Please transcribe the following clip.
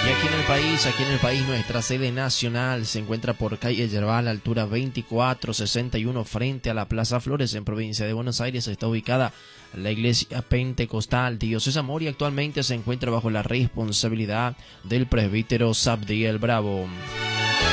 Aquí en el país, nuestra sede nacional se encuentra por calle Yerbal, altura 2461, frente a la Plaza Flores, en provincia de Buenos Aires. Está ubicada la iglesia pentecostal Dios es Amor y actualmente se encuentra bajo la responsabilidad del presbítero Sabdiel Bravo.